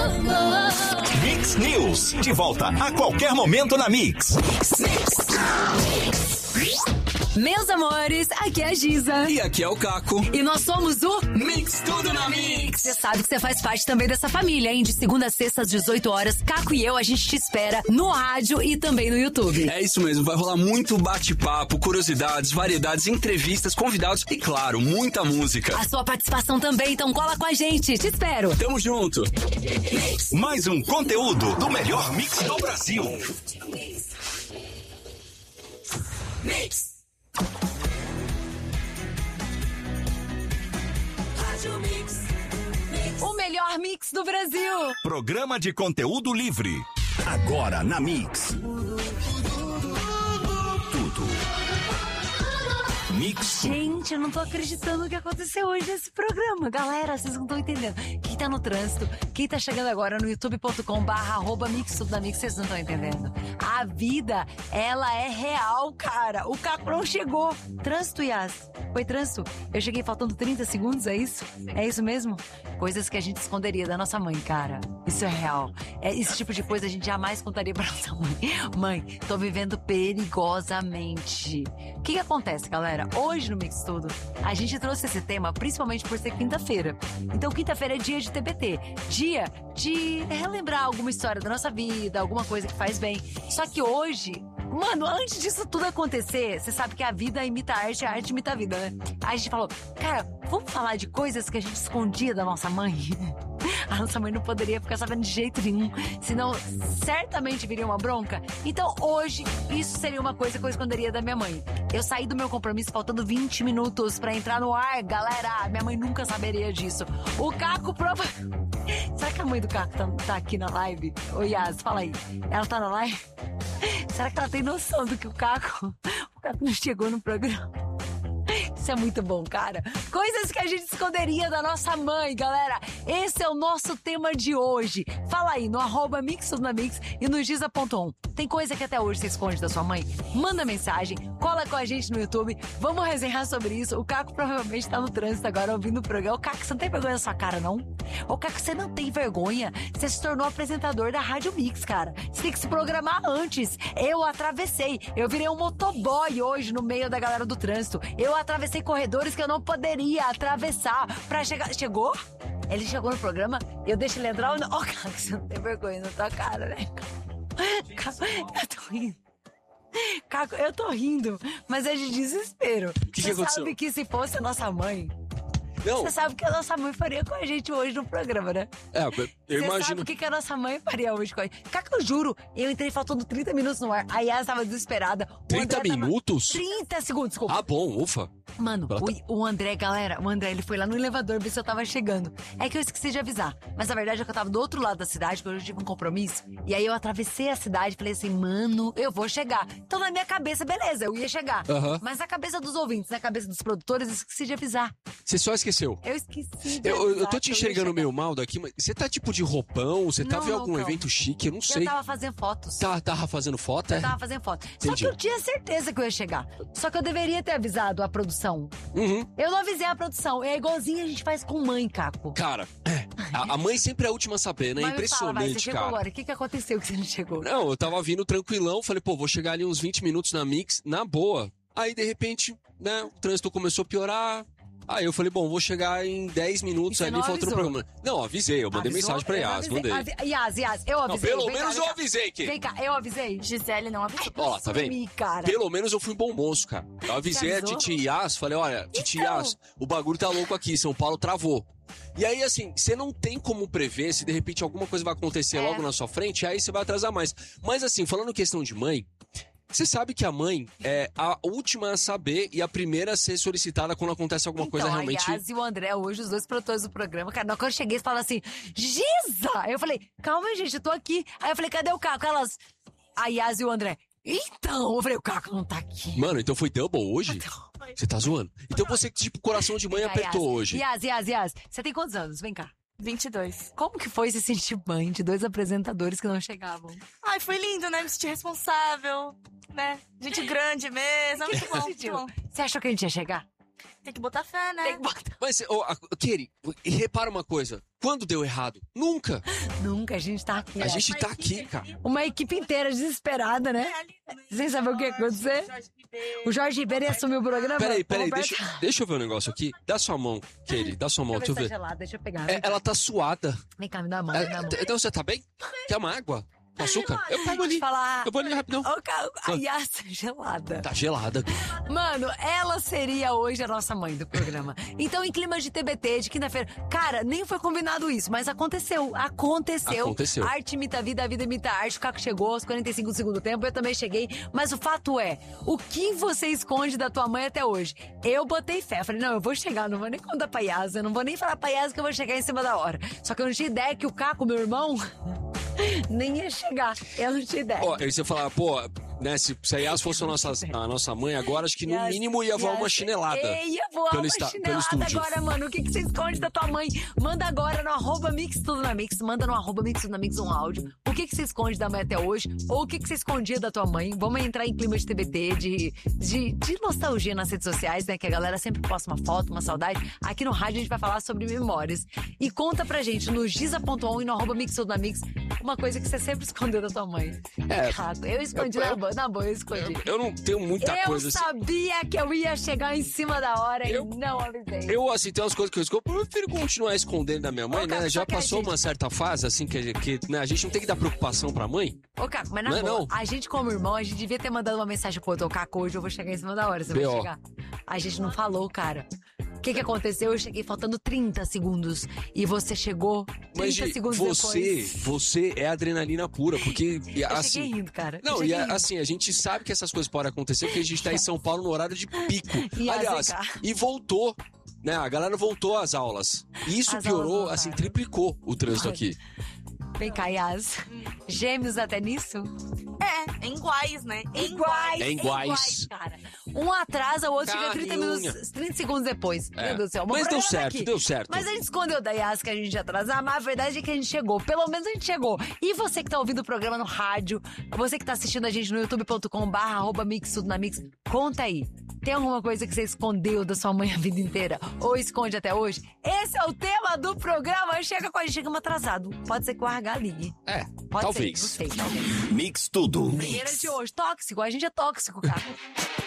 Mix News, de volta a qualquer momento na Mix. Meus amores, aqui é a Giza. E aqui é o Caco. E nós somos o Mix Tudo na Mix. Você sabe que você faz parte também dessa família, hein? De segunda a sexta às 18 horas, Caco e eu, a gente te espera no rádio e também no YouTube. É isso mesmo, vai rolar muito bate-papo, curiosidades, variedades, entrevistas, convidados e, claro, muita música. A sua participação também, então cola com a gente. Te espero. Tamo junto. Mais um conteúdo do melhor mix do Brasil. Mix. O melhor mix do Brasil. Programa de conteúdo livre. Agora na Mix. Tudo. Mix. Gente, eu não tô acreditando no que aconteceu hoje nesse programa. Galera, vocês não estão entendendo. Quem tá no trânsito, quem tá chegando agora no youtube.com/@mix tudo na Mix, vocês não estão entendendo. A vida, ela é real, cara. O Caco não chegou. Trânsito, Yas. Foi trânsito? Eu cheguei faltando 30 segundos, é isso? É isso mesmo? Coisas que a gente esconderia da nossa mãe, cara. Isso é real. Esse tipo de coisa a gente jamais contaria pra nossa mãe. Mãe, tô vivendo perigosamente. O que acontece, galera? Hoje no Mix Tudo, a gente trouxe esse tema principalmente por ser quinta-feira. Então, quinta-feira é dia de TBT. Dia de relembrar alguma história da nossa vida, alguma coisa que faz bem. Só que hoje... Mano, antes disso tudo acontecer, você sabe que a vida imita a arte imita a vida, né? Aí a gente falou, cara, vamos falar de coisas que a gente escondia da nossa mãe? A nossa mãe não poderia ficar sabendo de jeito nenhum, senão certamente viria uma bronca. Então hoje, isso seria uma coisa que eu esconderia da minha mãe. Eu saí do meu compromisso faltando 20 minutos pra entrar no ar, galera. Minha mãe nunca saberia disso. O Caco prova... Será que a mãe do Caco tá aqui na live? Ô Yas, fala aí. Ela tá na live? Será que ela tem noção do que o Caco não chegou no programa? Isso é muito bom, cara. Coisas que a gente esconderia da nossa mãe, galera. Esse é o nosso tema de hoje. Fala aí no @mixtudonamix e no giza.on. Tem coisa que até hoje você esconde da sua mãe? Manda mensagem, cola com a gente no YouTube. Vamos resenhar sobre isso. O Caco provavelmente tá no trânsito agora ouvindo o programa. Ô, Caco, você não tem vergonha na sua cara, não? Ô, Caco, você não tem vergonha? Você se tornou apresentador da Rádio Mix, cara. Você tem que se programar antes. Eu atravessei. Eu virei um motoboy hoje no meio da galera do trânsito. Eu atravessei corredores que eu não poderia atravessar pra chegar... Chegou? Ele chegou no programa, eu deixo ele entrar ou não? Ô, Caco, você não tem vergonha na tua cara, né? Caco, eu tô rindo. Caco, eu tô rindo, mas é de desespero. O que aconteceu? Você sabe que se fosse a nossa mãe... Não. Você sabe o que a nossa mãe faria com a gente hoje no programa, né? Eu imagino. Você sabe o que a nossa mãe faria hoje com a gente? Caco, eu juro, eu entrei faltando 30 minutos no ar. A Yas tava desesperada. 30 minutos? 30 segundos, desculpa. Ah, bom, ufa. Mano, o André, galera, ele foi lá no elevador ver se eu tava chegando. É que eu esqueci de avisar. Mas a verdade é que eu tava do outro lado da cidade, porque eu tive um compromisso. E aí eu atravessei a cidade e falei assim, mano, eu vou chegar. Então na minha cabeça, beleza, eu ia chegar. Mas na cabeça dos ouvintes, na cabeça dos produtores, eu esqueci de avisar. Você só esqueceu? Eu esqueci de avisar. Eu tô te enxergando meio mal daqui, mas você tá tipo de roupão? Você tava em algum evento chique? Eu não sei. Eu tava fazendo fotos. Tava fazendo foto, é? Eu tava fazendo foto. Só Entendi. que eu tinha certeza que eu ia chegar. Só que eu deveria ter avisado a produção. Eu não avisei a produção. É igualzinho a gente faz com mãe, Caco. Cara, a mãe sempre é a última a saber, né? Mas me fala, vai, você Impressionante, chegou cara. agora. O que aconteceu que você não chegou? Não, eu tava vindo tranquilão, falei, pô, vou chegar ali uns 20 minutos na Mix, na boa. Aí, de repente, né, o trânsito começou a piorar. Aí eu falei, bom, vou chegar em 10 minutos E você ali não faltando o avisou? programa. Não, avisei, eu mandei mensagem pra Yas, mandei. Yas, eu avisei. Não, pelo Vem cá, menos vem eu cá. avisei, que. Vem cá, eu avisei. Gisele não avisou. Ó, tá vendo? Sumi, cara. Pelo menos eu fui um bom moço, cara. Eu avisei a avisou? Titi Yas, falei, olha, Titi Então. Yas, o bagulho tá louco aqui, São Paulo travou. E aí, assim, você não tem como prever se de repente alguma coisa vai acontecer logo na sua frente, aí você vai atrasar mais. Mas assim, falando questão de mãe, você sabe que a mãe é a última a saber e a primeira a ser solicitada quando acontece alguma coisa realmente... A Yas e o André, hoje, os dois produtores do programa, cara, quando eu cheguei, eles falaram assim, Giza! Eu falei, calma, gente, eu tô aqui. Aí eu falei, cadê o Caco? Elas, a Yas e o André, então, eu falei, o Caco não tá aqui. Mano, então foi double hoje? Você tá zoando? Então você, tipo, coração de mãe apertou hoje. Yas, você tem quantos anos? Vem cá. 22. Como que foi se sentir mãe de dois apresentadores que não chegavam? Ai, foi lindo, né? Me senti responsável, né? Gente grande mesmo. Muito bom, muito bom. Você achou que a gente ia chegar? Tem que botar fé, né? Tem que botar. Mas, Keri, repara uma coisa. Quando deu errado? Nunca. Nunca, a gente tá aqui. A ó. gente tá aqui, cara. Uma equipe inteira desesperada, né? Sem saber o que ia acontecer. O Jorge Ribeiro ia assumir o programa. Peraí, o Roberto- deixa eu ver um negócio aqui. Dá sua mão, Keri, dá sua mão, deixa eu Deixa eu ver se ver. tá gelado, deixa eu pegar. Ela tá suada. Vem cá, me dá a mão, me dá a mão. Então você tá bem? Quer uma água? Com açúcar? Eu pego Vou te ali. falar. Eu vou ali rapidão. A Yas gelada. Tá gelada. Mano, ela seria hoje a nossa mãe do programa. Então, em clima de TBT, de quinta-feira. Cara, nem foi combinado isso, mas aconteceu. Aconteceu. Arte imita a vida imita a arte. O Caco chegou aos 45 do segundo tempo, eu também cheguei. Mas o fato é, o que você esconde da tua mãe até hoje? Eu botei fé. Falei, não, eu vou chegar, não vou nem contar pra Yas. Eu não vou nem falar pra Yas que eu vou chegar em cima da hora. Só que eu não tinha ideia que o Caco, meu irmão, nem ia chegar. Eu não tinha ideia. Ó, aí você fala, pô, né, se a Yas fosse a nossa mãe agora, acho que no mínimo ia voar uma chinelada. Ia voar pelo uma pelo chinelada estúdio. agora, mano. O que você esconde da tua mãe? Manda agora no @Mix Tudo na Mix. Manda no @Mix Tudo na Mix um áudio. O que você esconde da mãe até hoje? Ou o que você escondia da tua mãe? Vamos entrar em clima de TBT, de nostalgia nas redes sociais, né? Que a galera sempre posta uma foto, uma saudade. Aqui no rádio a gente vai falar sobre memórias. E conta pra gente no giza.on e no @Mix Tudo na Mix uma coisa que você sempre escondeu da tua mãe. Caco, eu escondi na boa, eu escondi. Eu não tenho muita coisa assim. Eu sabia que eu ia chegar em cima da hora e não avisei. Eu, assim, tem umas coisas que eu escondo. Eu prefiro continuar escondendo da minha mãe, né? Já passou uma certa fase, assim, que né, a gente não tem que dar preocupação pra mãe. Ô, Caco, mas na Não é boa, não. a gente como irmão, a gente devia ter mandado uma mensagem pro outro. Ô, Caco, hoje eu vou chegar em cima da hora, você vai B.O. chegar. A gente não falou, cara. O que aconteceu? Eu cheguei faltando 30 segundos. E você chegou 30 Mas segundos depois. você é adrenalina pura, porque Eu assim. cheguei rindo, cara. Não, Eu e cheguei rindo. assim, a gente sabe que essas coisas podem acontecer porque a gente tá em São Paulo no horário de pico. E Aliás, AZK. e voltou, né? A galera voltou às aulas. E isso As piorou, aulas assim, voltaram. triplicou o trânsito aqui. Vem cá, Yas. Gêmeos até nisso? É iguais, né? Iguais. É iguais. Cara. Um atrasa, o outro chega Carrinho. 30 segundos depois. É. Meu Deus do céu. Mas deu programa certo, daqui. deu certo. Mas a gente escondeu da Yas que a gente ia atrasar, mas a verdade é que a gente chegou. Pelo menos a gente chegou. E você que tá ouvindo o programa no rádio, você que tá assistindo a gente no youtube.com/@Mix Tudo na Mix, conta aí. Tem alguma coisa que você escondeu da sua mãe a vida inteira? Ou esconde até hoje? Esse é o tema do programa. Chega com a gente, chegamos atrasado. Pode ser que o RH ligue. É, Pode talvez. ser, não sei, talvez. Mix Tudo. Primeira de hoje, tóxico. A gente é tóxico, cara.